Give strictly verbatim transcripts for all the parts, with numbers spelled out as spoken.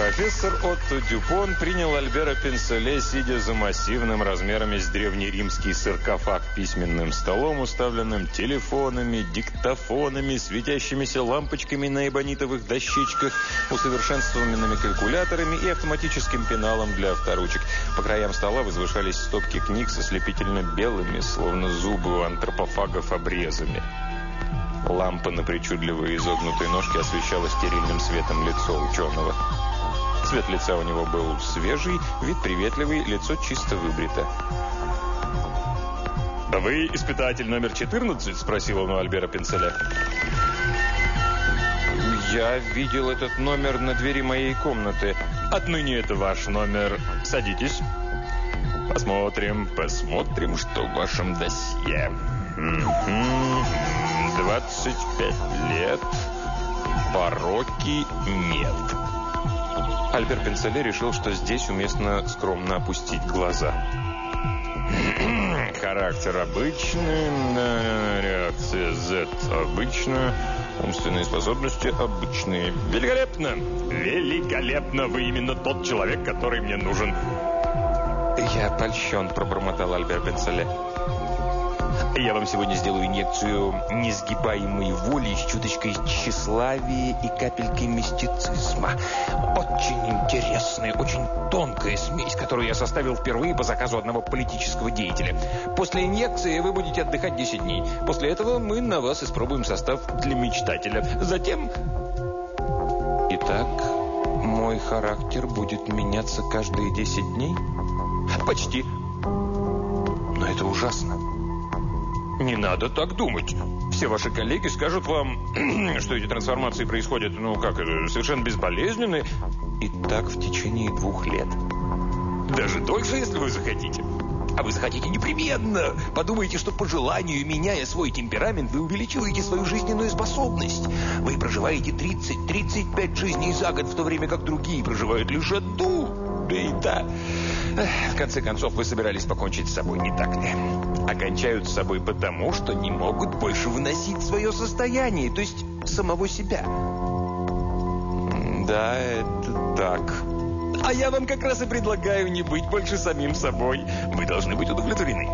Профессор Отто Дюпон принял Альбера Пинцеле, сидя за массивным размерами с древнеримский саркофаг письменным столом, уставленным телефонами, диктофонами, светящимися лампочками на эбонитовых дощечках, усовершенствованными калькуляторами и автоматическим пеналом для авторучек. По краям стола возвышались стопки книг с ослепительно белыми, словно зубы у антропофагов, обрезами. Лампа на причудливой изогнутой ножке освещала стерильным светом лицо ученого. Цвет лица у него был свежий, вид приветливый, лицо чисто выбрито. «Вы испытатель номер четырнадцать?» – спросил он у Альбера Пинцеля. «Я видел этот номер на двери моей комнаты. Отныне это ваш номер. Садитесь. Посмотрим, посмотрим, что в вашем досье. двадцать пять лет. Пороки нет». Альбер Пинцеле решил, что здесь уместно скромно опустить глаза. Характер обычный, реакция Z обычная, умственные способности обычные. Великолепно! Великолепно! Вы именно тот человек, который мне нужен. Я польщен, пробормотал Альбер Пинцеле. Я вам сегодня сделаю инъекцию несгибаемой воли с чуточкой тщеславия и капелькой мистицизма. Очень интересная, очень тонкая смесь, которую я составил впервые по заказу одного политического деятеля. После инъекции вы будете отдыхать десять дней. После этого мы на вас испробуем состав для мечтателя. Затем... Итак, мой характер будет меняться каждые десять дней? Почти. Но это ужасно. Не надо так думать. Все ваши коллеги скажут вам, что эти трансформации происходят, ну как, совершенно безболезненно. И так в течение двух лет. Даже дольше, если вы захотите. А вы захотите непременно. Подумайте, что по желанию, меняя свой темперамент, вы увеличиваете свою жизненную способность. Вы проживаете тридцать-тридцать пять жизней за год, в то время как другие проживают лишь одну. Да и да. В конце концов, вы собирались покончить с собой, не так ли? А кончают с собой потому, что не могут больше выносить свое состояние, то есть самого себя. Да, это так. А я вам как раз и предлагаю не быть больше самим собой. Вы должны быть удовлетворены.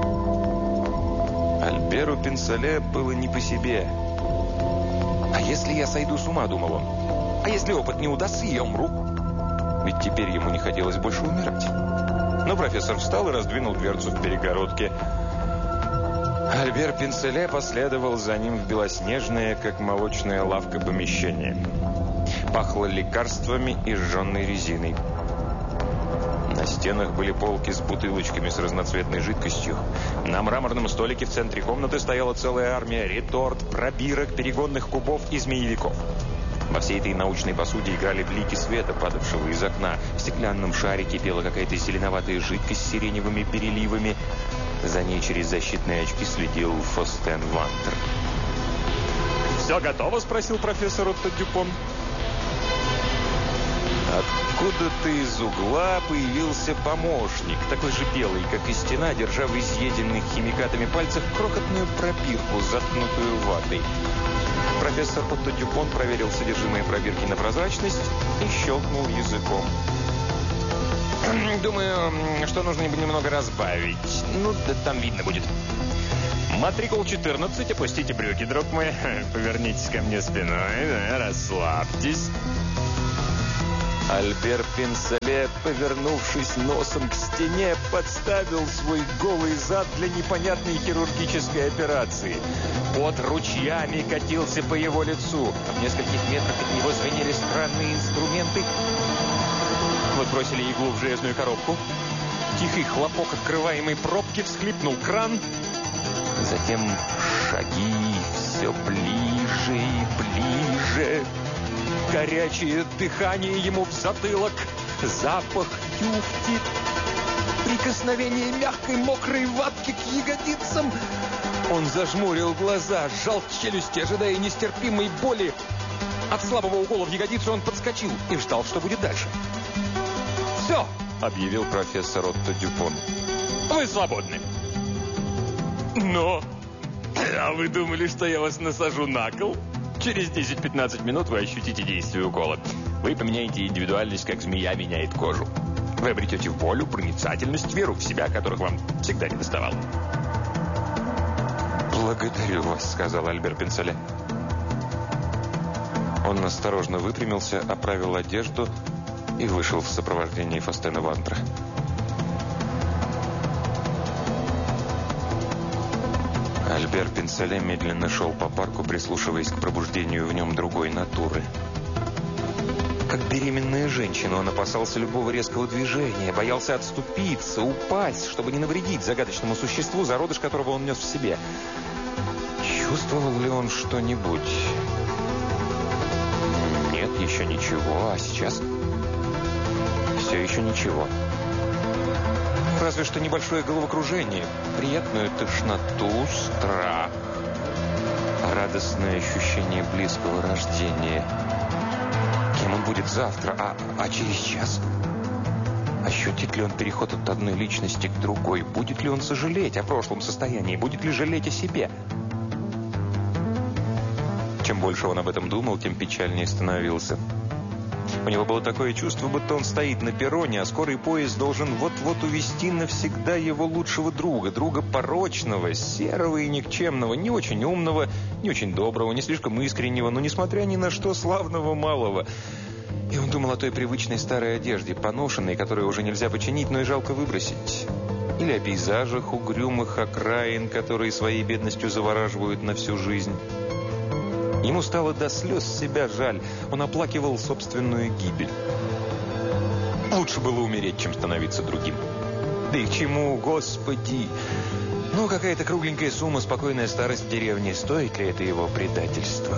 Альберу Пинцеле было не по себе. А если я сойду с ума, думал он? А если опыт не удастся, я умру? Ведь теперь ему не хотелось больше умирать. Но профессор встал и раздвинул дверцу в перегородке. Альбер Пинцеле последовал за ним в белоснежное, как молочная лавка, помещение. Пахло лекарствами и сжженной резиной. На стенах были полки с бутылочками с разноцветной жидкостью. На мраморном столике в центре комнаты стояла целая армия реторт, пробирок, перегонных кубов и змеевиков. Во всей этой научной посуде играли блики света, падавшего из окна. В стеклянном шаре кипела какая-то зеленоватая жидкость с сиреневыми переливами. За ней через защитные очки следил Фостен Вантер. «Все готово?» – спросил профессор Отто Дюпон. Откуда-то из угла появился помощник, такой же белый, как и стена, держа в изъеденных химикатами пальцах крохотную пробирку, заткнутую ватой. Профессор Отто Дюпон проверил содержимое пробирки на прозрачность и щелкнул языком. «Думаю, что нужно немного разбавить. Ну, да там видно будет. Матрикул четырнадцать, опустите брюки, друг мой. Повернитесь ко мне спиной, да, расслабьтесь». Альбер Пинцеле, повернувшись носом к стене, подставил свой голый зад для непонятной хирургической операции. Пот ручьями катился по его лицу. В нескольких метрах от него звенели странные инструменты. Вот бросили иглу в железную коробку. Тихий хлопок открываемой пробки, всхлипнул кран. Затем шаги все ближе и ближе. Горячее дыхание ему в затылок, запах юфти, прикосновение мягкой мокрой ватки к ягодицам. Он зажмурил глаза, сжал челюсти, ожидая нестерпимой боли. От слабого укола в ягодицу он подскочил и ждал, что будет дальше. «Все!» — объявил профессор Отто Дюпон. «Вы свободны!» «Но... А вы думали, что я вас насажу на кол?» Через десять-пятнадцать минут вы ощутите действие укола. Вы поменяете индивидуальность, как змея меняет кожу. Вы обретете волю, проницательность, веру в себя, которых вам всегда недоставало. «Благодарю вас», — сказал Альбер Пинцеле. Он осторожно выпрямился, оправил одежду и вышел в сопровождении Фостена Вантра. Альбер Пинцеле медленно шел по парку, прислушиваясь к пробуждению в нем другой натуры. Как беременная женщина, он опасался любого резкого движения, боялся отступиться, упасть, чтобы не навредить загадочному существу, зародыш которого он нес в себе. Чувствовал ли он что-нибудь? Нет, еще ничего. А сейчас? Все еще ничего. Разве что небольшое головокружение, приятную тошноту, страх, радостное ощущение близкого рождения. Кем он будет завтра, а, а через час? Ощутит ли он переход от одной личности к другой? Будет ли он сожалеть о прошлом состоянии? Будет ли жалеть о себе? Чем больше он об этом думал, тем печальнее становился. У него было такое чувство, будто он стоит на перроне, а скорый поезд должен вот-вот увезти навсегда его лучшего друга. Друга порочного, серого и никчемного, не очень умного, не очень доброго, не слишком искреннего, но, несмотря ни на что, славного малого. И он думал о той привычной старой одежде, поношенной, которую уже нельзя починить, но и жалко выбросить. Или о пейзажах угрюмых окраин, которые своей бедностью завораживают на всю жизнь. Ему стало до слез себя жаль. Он оплакивал собственную гибель. Лучше было умереть, чем становиться другим. Да и к чему, Господи? Ну, какая-то кругленькая сумма, спокойная старость в деревне. Стоит ли это его предательство?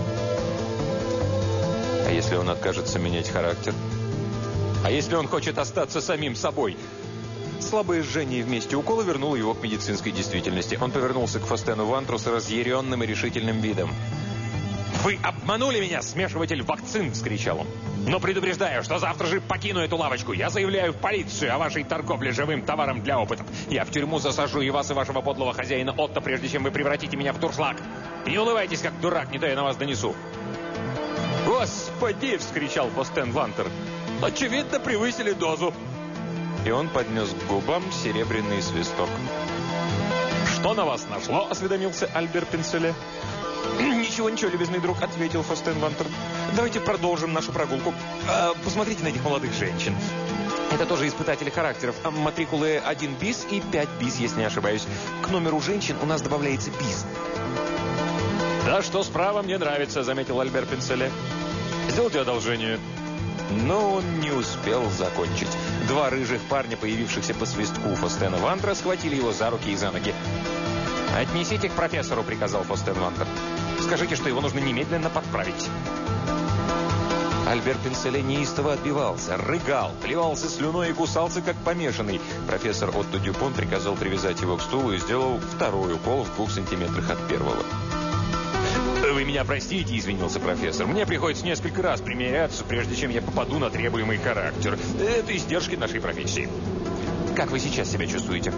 А если он откажется менять характер? А если он хочет остаться самим собой? Слабое жжение вместе укола вернуло его к медицинской действительности. Он повернулся к Фостену Вантру с разъяренным и решительным видом. «Вы обманули меня, смешиватель вакцин!» – вскричал он. «Но предупреждаю, что завтра же покину эту лавочку. Я заявляю в полицию о вашей торговле живым товаром для опытов. Я в тюрьму засажу и вас, и вашего подлого хозяина Отто, прежде чем вы превратите меня в дуршлаг. И не улыбайтесь, как дурак, не то я на вас донесу». «Господи!» – вскричал Фостен Вантер. «Очевидно, превысили дозу». И он поднес к губам серебряный свисток. «Что на вас нашло?» – осведомился Альбер Пинцеле. «Ничего, ничего, любезный друг», — ответил Фостен Вантер. «Давайте продолжим нашу прогулку. А, посмотрите на этих молодых женщин. Это тоже испытатели характеров. Матрикулы один бис и пять бис, если не ошибаюсь. К номеру женщин у нас добавляется бис». «Да что справа мне нравится», — заметил Альбер Пинцеле. «Сделайте одолжение». Но он не успел закончить. Два рыжих парня, появившихся по свистку Фостена Вантера, схватили его за руки и за ноги. «Отнесите к профессору», — приказал Фостен Вантер. «Скажите, что его нужно немедленно подправить». Альбер Пинцеле неистово отбивался, рыгал, плевался слюной и кусался, как помешанный. Профессор Отто Дюпон приказал привязать его к стулу и сделал второй укол в двух сантиметрах от первого. «Вы меня простите», — извинился профессор. «Мне приходится несколько раз примеряться, прежде чем я попаду на требуемый характер. Это издержки нашей профессии. Как вы сейчас себя чувствуете?»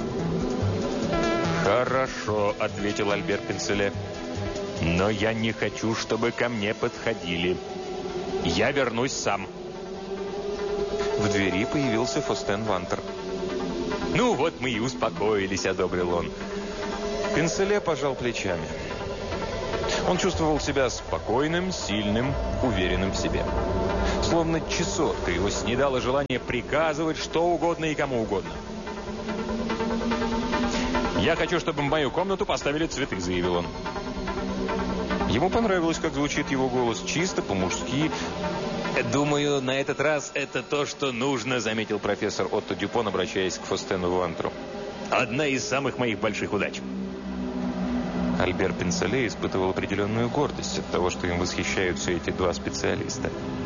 «Хорошо», — ответил Альбер Пинцеле. «Но я не хочу, чтобы ко мне подходили. Я вернусь сам». В двери появился Фостен Вантер. «Ну вот мы и успокоились», — одобрил он. Пинцеле пожал плечами. Он чувствовал себя спокойным, сильным, уверенным в себе. Словно чесотка, его снедало желание приказывать что угодно и кому угодно. «Я хочу, чтобы в мою комнату поставили цветы», — заявил он. Ему понравилось, как звучит его голос, чисто, по-мужски. «Думаю, на этот раз это то, что нужно», — заметил профессор Отто Дюпон, обращаясь к Фостену Вантру. «Одна из самых моих больших удач». Альбер Пинцеле испытывал определенную гордость от того, что им восхищаются эти два специалиста.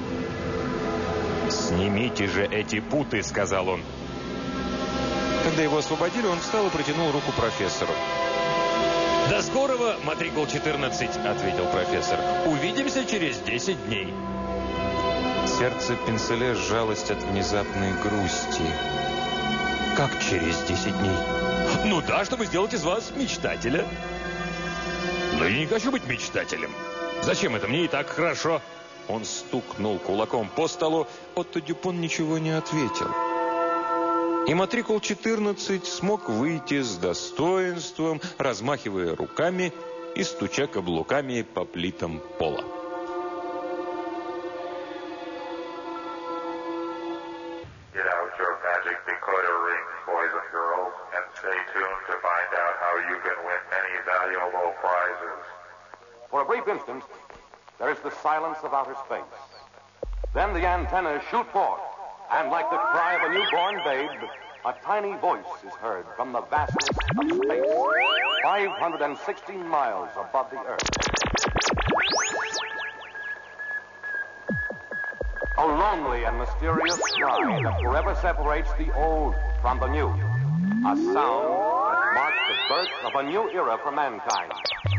«Снимите же эти путы», — сказал он. Когда его освободили, он встал и протянул руку профессору. «До скорого, матрикул четырнадцать», — ответил профессор. «Увидимся через десять дней». Сердце Пинцеле сжалось от внезапной грусти. «Как через десять дней?» «Ну да, чтобы сделать из вас мечтателя». «Но я не хочу быть мечтателем. Зачем это? Мне и так хорошо. Он стукнул кулаком по столу. Отто Дюпон ничего не ответил. И матрикул четырнадцать смог выйти с достоинством, размахивая руками и стуча каблуками по плитам пола. For a brief instant, there is the silence of outer space. Then the antennas shoot forth, and like the cry of a newborn babe, a tiny voice is heard from the vastness of space, five hundred sixteen miles above the Earth. A lonely and mysterious cry that forever separates the old from the new. A sound that marks the birth of a new era for mankind.